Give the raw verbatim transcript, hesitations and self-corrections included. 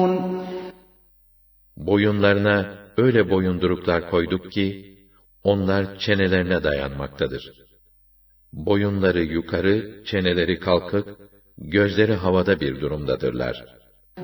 Boyunlarına öyle boyunduruklar koyduk ki, onlar çenelerine dayanmaktadır. Boyunları yukarı, çeneleri kalkık, gözleri havada bir durumdadırlar.